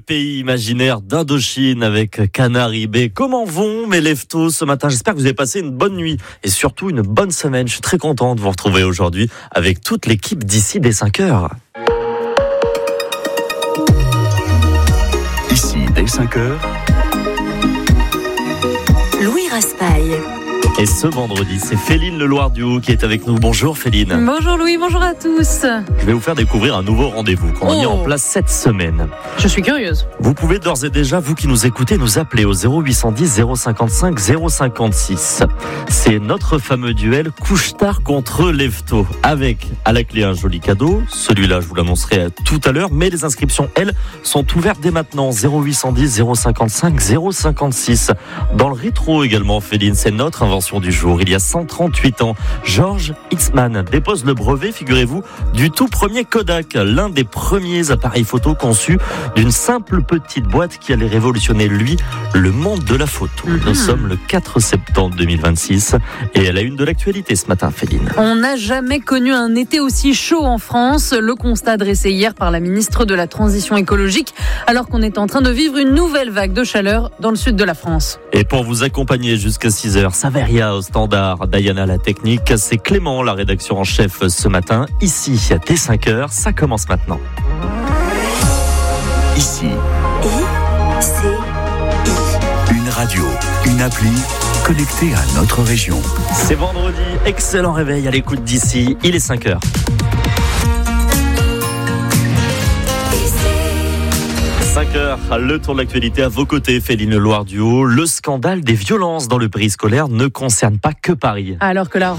pays imaginaire d'Indochine avec Canary Bay. Comment vont mes leftos ce matin? J'espère que vous avez passé une bonne nuit et surtout une bonne semaine. Je suis très content de vous retrouver aujourd'hui avec toute l'équipe d'ici dès 5h. Ici dès 5h. Louis Raspail. Et ce vendredi, c'est Féline Leloir-Duhaut qui est avec nous. Bonjour Féline. Bonjour Louis, bonjour à tous. Je vais vous faire découvrir un nouveau rendez-vous qu'on a mis en place cette semaine. Je suis curieuse. Vous pouvez d'ores et déjà, vous qui nous écoutez, nous appeler au 0810 055 056. C'est notre fameux duel couche-tard contre lefto. Avec à la clé un joli cadeau. Celui-là, je vous l'annoncerai tout à l'heure. Mais les inscriptions, elles, sont ouvertes dès maintenant. 0810 055 056. Dans le rétro également, Féline, c'est notre invention du jour. Il y a 138 ans, George Eastman dépose le brevet, figurez-vous, du tout premier Kodak, l'un des premiers appareils photo conçus d'une simple petite boîte qui allait révolutionner, lui, le monde de la photo. Nous sommes le 4 septembre 2026 et à la une de l'actualité ce matin, Féline. On n'a jamais connu un été aussi chaud en France. Le constat dressé hier par la ministre de la Transition écologique, alors qu'on est en train de vivre une nouvelle vague de chaleur dans le sud de la France. Et pour vous accompagner jusqu'à 6h, Saveria au standard, Diana la technique, c'est Clément la rédaction en chef ce matin. Ici, dès 5h, ça commence maintenant. Ici. I-C-I. Une radio, une appli connectée à notre région. C'est vendredi, excellent réveil à l'écoute d'ici, il est 5h. 5h, le tour de l'actualité à vos côtés, Féline Leloir-Duhaut. Le scandale des violences dans le périscolaire ne concerne pas que Paris. Alors que la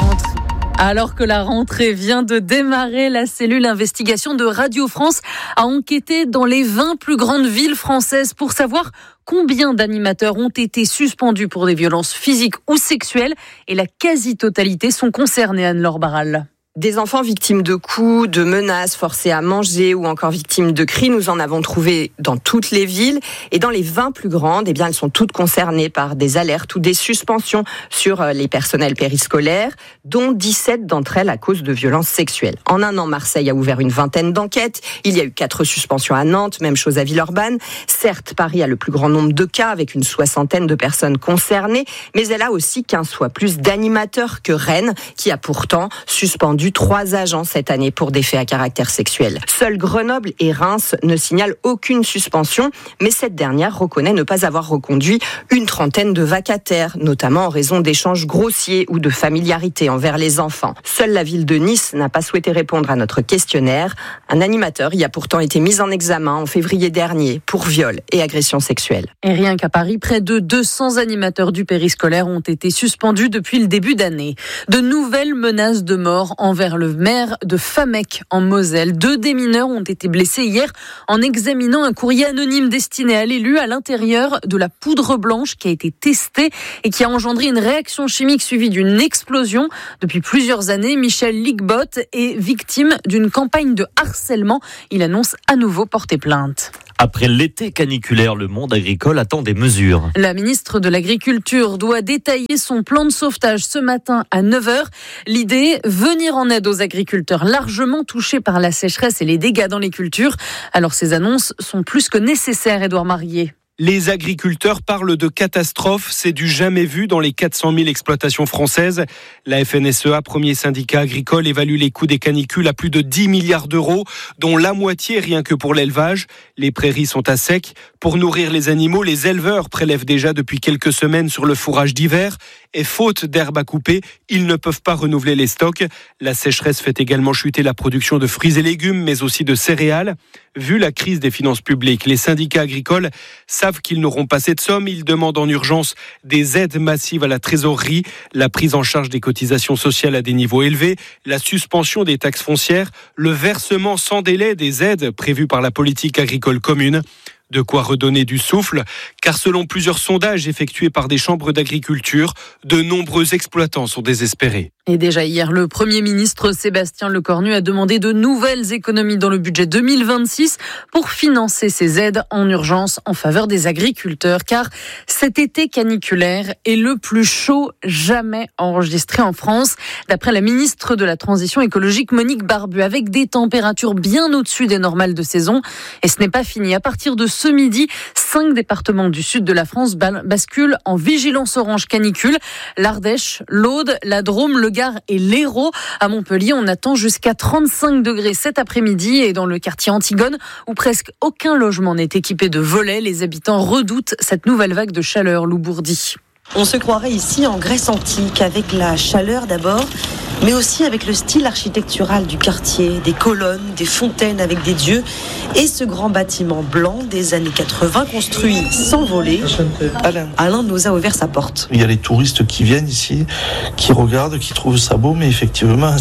rentrée vient de démarrer, la cellule investigation de Radio France a enquêté dans les 20 plus grandes villes françaises pour savoir combien d'animateurs ont été suspendus pour des violences physiques ou sexuelles. Et la quasi-totalité sont concernés, Anne-Laure Barral. Des enfants victimes de coups, de menaces, forcés à manger ou encore victimes de cris, nous en avons trouvé dans toutes les villes. Et dans les 20 plus grandes, elles sont toutes concernées par des alertes ou des suspensions sur les personnels périscolaires, dont 17 d'entre elles à cause de violences sexuelles. En un an, Marseille a ouvert une vingtaine d'enquêtes. Il y a eu 4 suspensions à Nantes, même chose à Villeurbanne. Certes, Paris a le plus grand nombre de cas, avec une 60aine de personnes concernées, mais elle a aussi 15 fois plus d'animateurs que Rennes, qui a pourtant suspendu 3 agents cette année pour des faits à caractère sexuel. Seuls Grenoble et Reims ne signalent aucune suspension, mais cette dernière reconnaît ne pas avoir reconduit une trentaine de vacataires, notamment en raison d'échanges grossiers ou de familiarité envers les enfants. Seule la ville de Nice n'a pas souhaité répondre à notre questionnaire. Un animateur y a pourtant été mis en examen en février dernier pour viol et agression sexuelle. Et rien qu'à Paris, près de 200 animateurs du périscolaire ont été suspendus depuis le début d'année. De nouvelles menaces de mort envers le maire de Famec en Moselle. 2 des mineurs ont été blessés hier en examinant un courrier anonyme destiné à l'élu à l'intérieur de la poudre blanche qui a été testée et qui a engendré une réaction chimique suivie d'une explosion. Depuis plusieurs années, Michel Ligbot est victime d'une campagne de harcèlement. Il annonce à nouveau porter plainte. Après l'été caniculaire, le monde agricole attend des mesures. La ministre de l'Agriculture doit détailler son plan de sauvetage ce matin à 9h. L'idée, venir en aide aux agriculteurs largement touchés par la sécheresse et les dégâts dans les cultures. Alors ces annonces sont plus que nécessaires, Édouard Marié. Les agriculteurs parlent de catastrophe, c'est du jamais vu dans les 400 000 exploitations françaises. La FNSEA, premier syndicat agricole, évalue les coûts des canicules à plus de 10 milliards d'euros, dont la moitié rien que pour l'élevage. Les prairies sont à sec. Pour nourrir les animaux, les éleveurs prélèvent déjà depuis quelques semaines sur le fourrage d'hiver. Et faute d'herbe à couper, ils ne peuvent pas renouveler les stocks. La sécheresse fait également chuter la production de fruits et légumes, mais aussi de céréales. Vu la crise des finances publiques, les syndicats agricoles savent qu'ils n'auront pas cette somme. Ils demandent en urgence des aides massives à la trésorerie, la prise en charge des cotisations sociales à des niveaux élevés, la suspension des taxes foncières, le versement sans délai des aides prévues par la politique agricole commune. De quoi redonner du souffle, car selon plusieurs sondages effectués par des chambres d'agriculture, de nombreux exploitants sont désespérés. Et déjà hier, le Premier ministre Sébastien Lecornu a demandé de nouvelles économies dans le budget 2026 pour financer ces aides en urgence en faveur des agriculteurs. Car cet été caniculaire est le plus chaud jamais enregistré en France. D'après la ministre de la Transition écologique Monique Barbu, avec des températures bien au-dessus des normales de saison. Et ce n'est pas fini. À partir de ce midi, 5 départements du sud de la France basculent en vigilance orange canicule. L'Ardèche, l'Aude, la Drôme, le Gard et l'Hérault. À Montpellier, on attend jusqu'à 35 degrés cet après-midi. Et dans le quartier Antigone, où presque aucun logement n'est équipé de volets, les habitants redoutent cette nouvelle vague de chaleur. Lou Bourdi. On se croirait ici en Grèce antique, avec la chaleur d'abord, mais aussi avec le style architectural du quartier, des colonnes, des fontaines avec des dieux, et ce grand bâtiment blanc des années 80 construit sans voler. Alain nous a ouvert sa porte. Il y a les touristes qui viennent ici, qui regardent, qui trouvent ça beau, mais effectivement,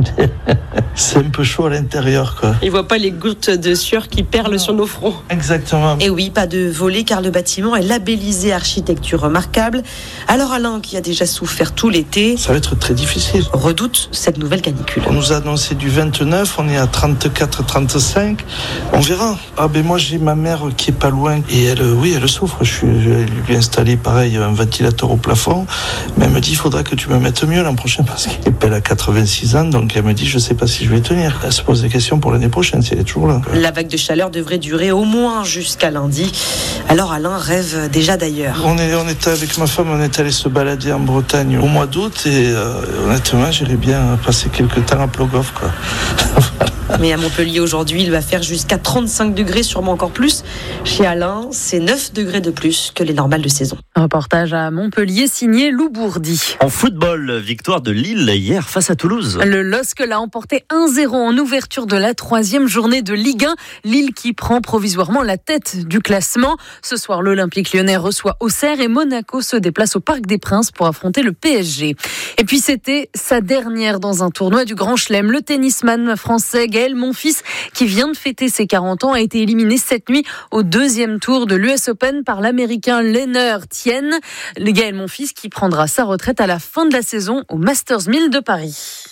c'est un peu chaud à l'intérieur, quoi. Ils ne voient pas les gouttes de sueur qui perlent sur nos fronts. Exactement. Et oui, pas de volet car le bâtiment est labellisé architecture remarquable. Alors Alain, qui a déjà souffert tout l'été, ça va être très difficile. Redoute cette nouvelle canicule. On nous a annoncé du 29, on est à 34, 35. On verra. Moi j'ai ma mère qui est pas loin et elle souffre. Je lui ai installé pareil un ventilateur au plafond. Mais elle me dit il faudra que tu me mettes mieux l'an prochain parce qu'elle a 86 ans. Donc elle me dit je sais pas si je vais tenir. Elle se pose des questions pour l'année prochaine si elle est toujours là. La vague de chaleur devrait durer au moins jusqu'à lundi. Alors Alain rêve déjà d'ailleurs. On était avec ma femme, on est allé se balader en Bretagne au mois d'août et honnêtement j'irais bien passer quelques temps à Plogoff, quoi. Mais à Montpellier aujourd'hui, il va faire jusqu'à 35 degrés, sûrement encore plus. Chez Alain, c'est 9 degrés de plus que les normales de saison. Un reportage à Montpellier signé Lou Bourdi. En football, victoire de Lille hier face à Toulouse. Le LOSC l'a emporté 1-0 en ouverture de la 3e journée de Ligue 1. Lille qui prend provisoirement la tête du classement. Ce soir, l'Olympique Lyonnais reçoit Auxerre et Monaco se déplace au Parc des Princes pour affronter le PSG. Et puis c'était sa dernière dans un tournoi du Grand Chelem. Le tennisman français Gaël Monfils, qui vient de fêter ses 40 ans, a été éliminé cette nuit au 2e tour de l'US Open par l'Américain Lennart Tien. Le Gaël Monfils qui prendra sa retraite à la fin de la saison au Masters 1000 de Paris.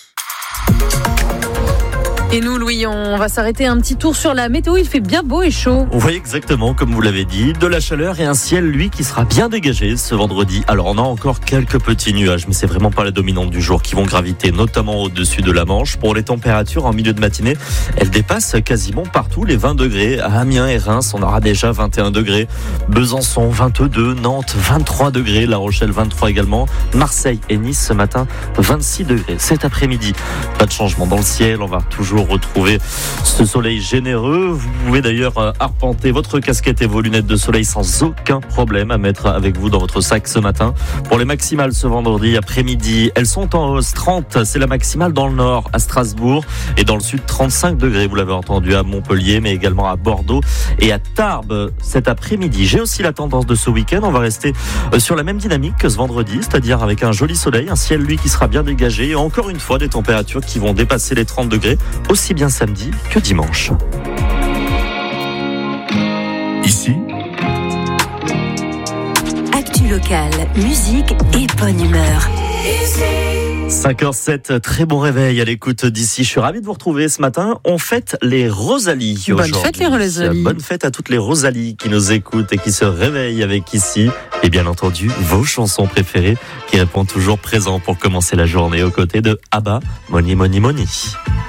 Et nous, Louis, on va s'arrêter un petit tour sur la météo. Il fait bien beau et chaud. Oui, exactement, comme vous l'avez dit. De la chaleur et un ciel, lui, qui sera bien dégagé ce vendredi. Alors, on a encore quelques petits nuages, mais c'est vraiment pas la dominante du jour qui vont graviter, notamment au-dessus de la Manche. Pour les températures, en milieu de matinée, elles dépassent quasiment partout les 20 degrés. À Amiens et Reims, on aura déjà 21 degrés. Besançon, 22. Nantes, 23 degrés. La Rochelle, 23 également. Marseille et Nice, ce matin, 26 degrés. Cet après-midi, pas de changement dans le ciel. On va toujours retrouver ce soleil généreux. Vous pouvez d'ailleurs arpenter votre casquette et vos lunettes de soleil sans aucun problème à mettre avec vous dans votre sac ce matin. Pour les maximales ce vendredi après-midi, elles sont en hausse. 30, c'est la maximale dans le nord, à Strasbourg, et dans le sud, 35 degrés, vous l'avez entendu, à Montpellier, mais également à Bordeaux et à Tarbes cet après-midi. J'ai aussi la tendance de ce week-end. On va rester sur la même dynamique que ce vendredi, c'est-à-dire avec un joli soleil, un ciel, lui, qui sera bien dégagé, et encore une fois, des températures qui vont dépasser les 30 degrés, aussi bien samedi que dimanche. Ici, Actu locale, musique et bonne humeur. 5h07, très bon réveil à l'écoute d'ici. Je suis ravi de vous retrouver ce matin. On fête les Rosalies. Bonne fête les Rosalies. Bonne fête à toutes les Rosalies qui nous écoutent et qui se réveillent avec ici. Et bien entendu, vos chansons préférées qui répondent toujours présents pour commencer la journée aux côtés de ABBA, Money Money Money.